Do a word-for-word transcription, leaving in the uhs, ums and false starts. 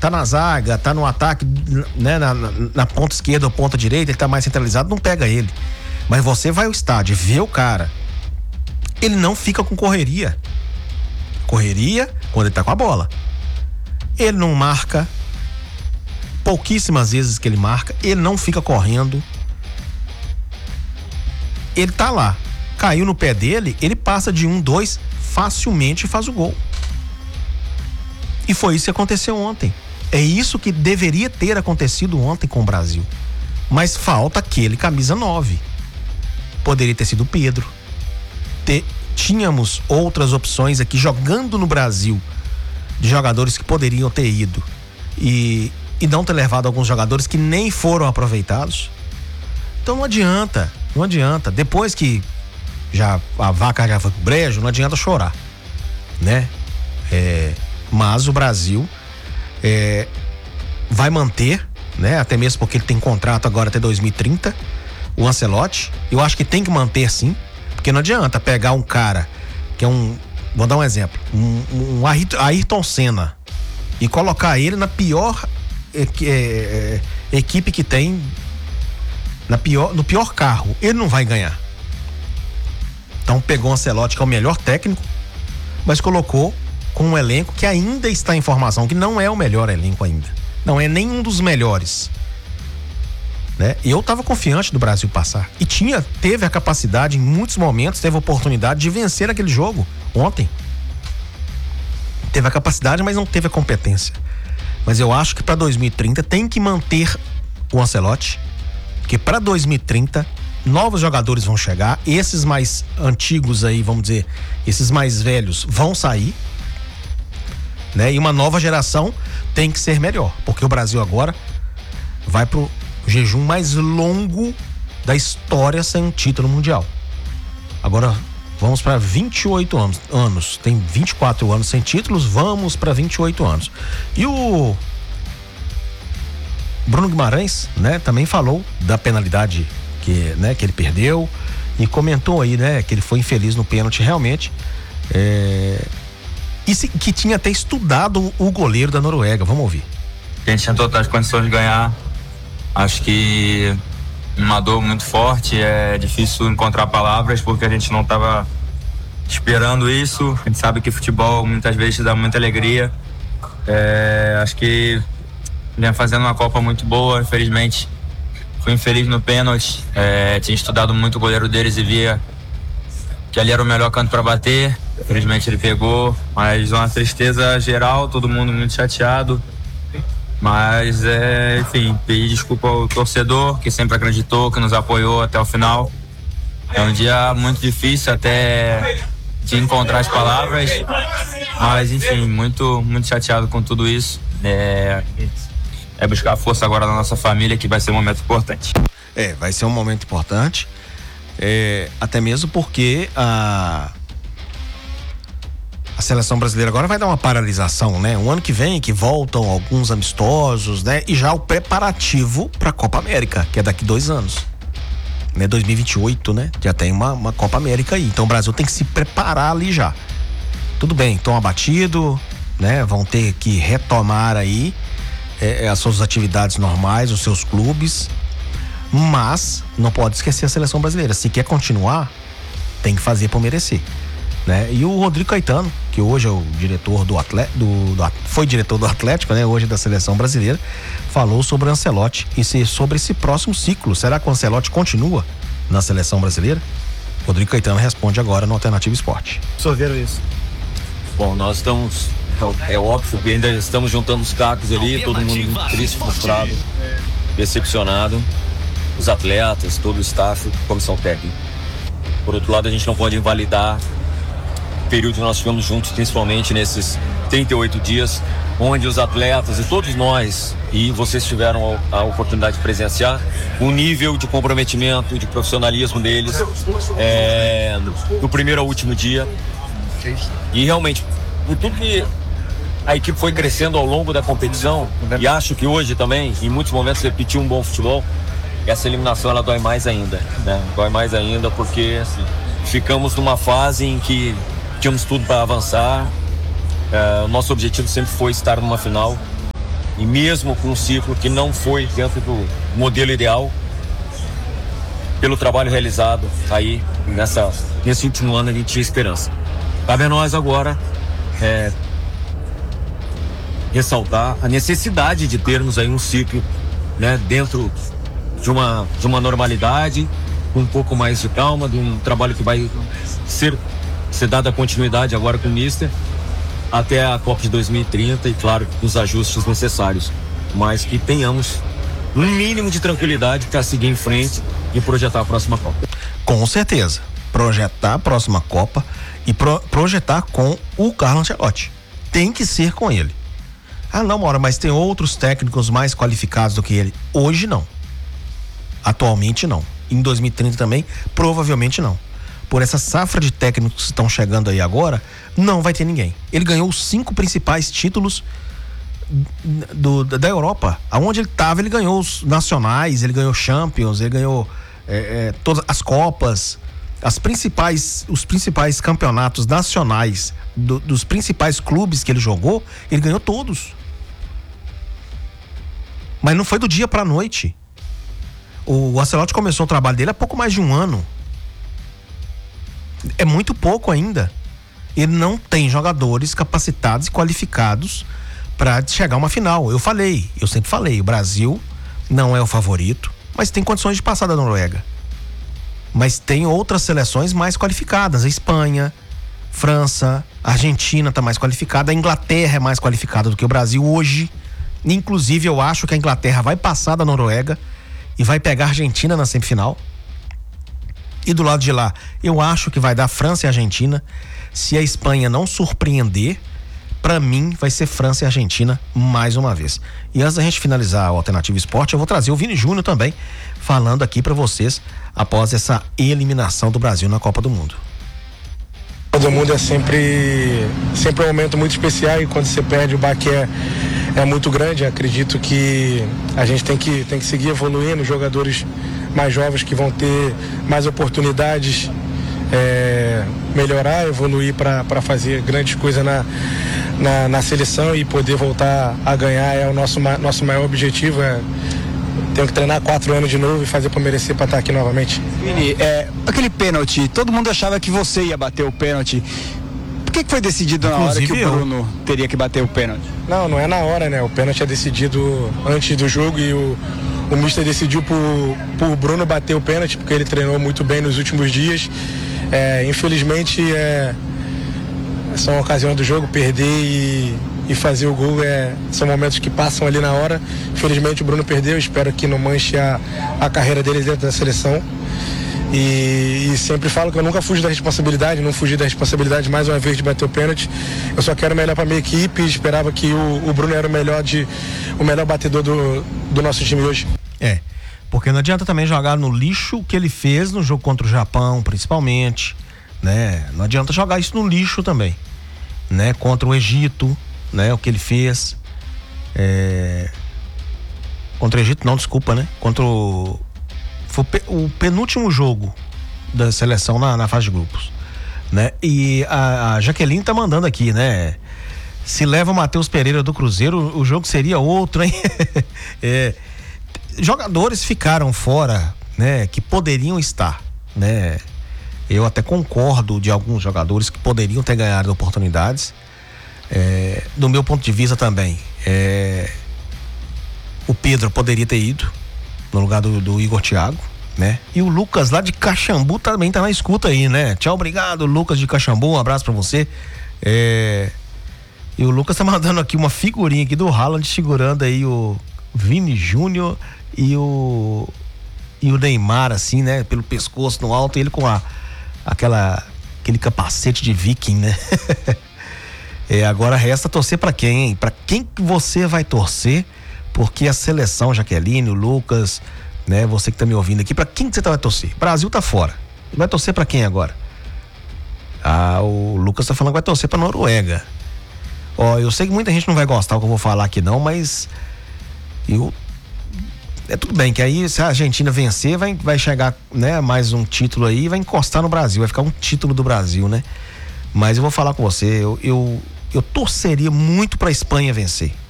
tá na zaga, tá no ataque, né, na, na, na ponta esquerda ou ponta direita, ele tá mais centralizado, não pega ele. Mas você vai ao estádio e vê o cara, ele não fica com correria. Correria quando ele tá com a bola. Ele não marca, pouquíssimas vezes que ele marca, ele não fica correndo. Ele tá lá, caiu no pé dele, ele passa de um, dois, facilmente faz o gol. E foi isso que aconteceu ontem. É isso que deveria ter acontecido ontem com o Brasil. Mas falta aquele camisa nove. Poderia ter sido o Pedro. Ter, tínhamos outras opções aqui jogando no Brasil, de jogadores que poderiam ter ido e, e não ter levado alguns jogadores que nem foram aproveitados. Então não adianta, não adianta. Depois que já a vaca já foi pro brejo, não adianta chorar, né? É, mas o Brasil é, vai manter, né? Até mesmo porque ele tem contrato agora até dois mil e trinta, o Ancelotti. Eu acho que tem que manter sim, porque não adianta pegar um cara que é um, vou dar um exemplo, um, um Ayrton Senna e colocar ele na pior é, é, equipe que tem, na pior, no pior carro. Ele não vai ganhar. Então pegou o Ancelotti, que é o melhor técnico, mas colocou com um elenco que ainda está em formação, que não é o melhor elenco ainda, não é nenhum dos melhores, né? Eu estava confiante do Brasil passar e tinha, teve a capacidade em muitos momentos, teve a oportunidade de vencer aquele jogo ontem. Teve a capacidade, mas não teve a competência. Mas eu acho que para dois mil e trinta tem que manter o Ancelotti, porque para dois mil e trinta novos jogadores vão chegar, esses mais antigos aí, vamos dizer, esses mais velhos vão sair, né? E uma nova geração tem que ser melhor, porque o Brasil agora vai pro jejum mais longo da história sem um título mundial. Agora vamos para vinte e oito anos, anos. Tem vinte e quatro anos sem títulos, vamos para vinte e oito anos. E o Bruno Guimarães, né, também falou da penalidade que, né, que ele perdeu e comentou aí, né, que ele foi infeliz no pênalti realmente. É... E se, que tinha até estudado o goleiro da Noruega. Vamos ouvir. A gente tinha totais condições de ganhar. Acho que uma dor muito forte, é difícil encontrar palavras porque a gente não estava esperando isso. A gente sabe que futebol muitas vezes dá muita alegria. É, acho que vinha fazendo uma Copa muito boa, infelizmente fui infeliz no pênalti. É, tinha estudado muito o goleiro deles e via que ali era o melhor canto para bater. Infelizmente ele pegou, mas uma tristeza geral, todo mundo muito chateado. Mas, é, enfim, pedir desculpa ao torcedor que sempre acreditou, que nos apoiou até o final. É um dia muito difícil até de encontrar as palavras, mas, enfim, muito, muito chateado com tudo isso. É, é buscar força agora na nossa família, que vai ser um momento importante. É, vai ser um momento importante, é, até mesmo porque a... a seleção brasileira agora vai dar uma paralisação, né? Um ano que vem que voltam alguns amistosos, né? E já o preparativo para a Copa América, que é daqui dois anos, né? dois mil e vinte e oito, né? Já tem uma, uma Copa América aí. Então o Brasil tem que se preparar ali já. Tudo bem, estão abatidos, né? Vão ter que retomar aí é, as suas atividades normais, os seus clubes, mas não pode esquecer a seleção brasileira. Se quer continuar, tem que fazer por merecer, né? E o Rodrigo Caetano, que hoje é o diretor do Atlético, do, do, foi diretor do Atlético, né? Hoje da seleção brasileira, falou sobre o Ancelotti e se, sobre esse próximo ciclo. Será que o Ancelotti continua na seleção brasileira? Rodrigo Caetano responde agora no Alternativa Esporte. Absorveram isso? Bom, nós estamos, é óbvio que ainda estamos juntando os cacos ali, todo mundo muito triste, frustrado, decepcionado, os atletas, todo o staff, comissão técnica. Por outro lado, a gente não pode invalidar o período que nós tivemos juntos, principalmente nesses trinta e oito dias, onde os atletas e todos nós, e vocês tiveram a oportunidade de presenciar, o nível de comprometimento, de profissionalismo deles, é, do primeiro ao último dia. E realmente, por tudo que a equipe foi crescendo ao longo da competição, e acho que hoje também, em muitos momentos, repetiu um bom futebol, essa eliminação ela dói mais ainda, né? Dói mais ainda porque assim, ficamos numa fase em que tínhamos tudo para avançar. É, o nosso objetivo sempre foi estar numa final E mesmo com um ciclo que não foi dentro do modelo ideal, pelo trabalho realizado aí nessa, nesse último ano, a gente tinha esperança. Cabe a nós agora é, ressaltar a necessidade de termos aí um ciclo, né, dentro de uma, de uma normalidade, com um pouco mais de calma, de um trabalho que vai ser, ser dada continuidade agora com o Mister até a Copa de dois mil e trinta e, claro, os ajustes necessários, mas que tenhamos um mínimo de tranquilidade para seguir em frente e projetar a próxima Copa. Com certeza, projetar a próxima Copa e pro, projetar com o Carlo Ancelotti. Tem que ser com ele. Ah, não, Mauro, mas tem outros técnicos mais qualificados do que ele. Hoje não. Atualmente não. Em dois mil e trinta também, provavelmente não. Por essa safra de técnicos que estão chegando aí agora, não vai ter ninguém. Ele ganhou os cinco principais títulos do, da Europa. Aonde ele estava, ele ganhou os nacionais, ele ganhou Champions, ele ganhou é, é, todas as Copas, as principais, os principais campeonatos nacionais do, dos principais clubes que ele jogou, ele ganhou todos. Mas não foi do dia pra noite. O Ancelotti começou o trabalho dele há pouco mais de um ano. É muito pouco ainda. Ele não tem jogadores capacitados e qualificados para chegar a uma final. Eu falei, eu sempre falei, o Brasil não é o favorito, mas tem condições de passar da Noruega. Mas tem outras seleções mais qualificadas. A Espanha, França, a Argentina está mais qualificada, a Inglaterra é mais qualificada do que o Brasil hoje. Inclusive, eu acho que a Inglaterra vai passar da Noruega e vai pegar a Argentina na semifinal. E do lado de lá, eu acho que vai dar França e Argentina. Se a Espanha não surpreender, pra mim vai ser França e Argentina mais uma vez. E antes da gente finalizar o Alternativo Esporte, eu vou trazer o Vini Júnior também, falando aqui pra vocês após essa eliminação do Brasil na Copa do Mundo. Todo mundo é sempre, sempre um momento muito especial, e quando você perde, o baque é, é muito grande. Acredito que a gente tem que, tem que seguir evoluindo, jogadores mais jovens que vão ter mais oportunidades, é, melhorar, evoluir para fazer grandes coisas na, na, na seleção e poder voltar a ganhar é o nosso, nosso maior objetivo. É, tenho que treinar quatro anos de novo e fazer para merecer para estar aqui novamente. Vini, é, aquele pênalti, todo mundo achava que você ia bater o pênalti. Por que, que foi decidido na hora que o Bruno eu. teria que bater o pênalti? Não, não é na hora, né? O pênalti é decidido antes do jogo e o, o mister decidiu por, por Bruno bater o pênalti, porque ele treinou muito bem nos últimos dias. É, infelizmente, é, essa é uma ocasião do jogo, perder e, e fazer o gol é, são momentos que passam ali na hora. Infelizmente o Bruno perdeu, espero que não manche a, a carreira dele dentro da seleção. E, e sempre falo que eu nunca fugi da responsabilidade, não fugi da responsabilidade mais uma vez de bater o pênalti. Eu só quero o melhor para minha equipe e esperava que o, o Bruno era o melhor, de, o melhor batedor do, do nosso time hoje. É, porque não adianta também jogar no lixo o que ele fez no jogo contra o Japão, principalmente, né? Não adianta jogar isso no lixo também, né? Contra o Egito, né? O que ele fez. É... Contra o Egito, não, desculpa, né? Contra o... Foi o penúltimo jogo da seleção na, na fase de grupos, né? E a, a Jaqueline tá mandando aqui, né? Se leva o Matheus Pereira do Cruzeiro, o jogo seria outro, hein? É, jogadores ficaram fora, né? Que poderiam estar, né? Eu até concordo de alguns jogadores que poderiam ter ganhado oportunidades. É, do meu ponto de vista também, é, o Pedro poderia ter ido no lugar do, do Igor Thiago, né? E o Lucas lá de Caxambu também tá na escuta aí, né? Tchau, obrigado, Lucas de Caxambu, um abraço pra você. É... E o Lucas tá mandando aqui uma figurinha aqui do Haaland segurando aí o Vini Júnior e o e o Neymar, assim, né? Pelo pescoço no alto, e ele com a aquela aquele capacete de viking, né? É, agora resta torcer pra quem, hein? Pra quem que você vai torcer? Porque a seleção, Jaqueline, o Lucas, né? Você que tá me ouvindo aqui, pra quem que você vai torcer? Brasil tá fora. Vai torcer pra quem agora? Ah, o Lucas tá falando que vai torcer pra Noruega. Ó, eu sei que muita gente não vai gostar do que eu vou falar aqui não, mas eu... É tudo bem, que aí se a Argentina vencer, vai, vai chegar, né? Mais um título aí, vai encostar no Brasil, vai ficar um título do Brasil, né? Mas eu vou falar com você, eu, eu, eu torceria muito pra Espanha vencer.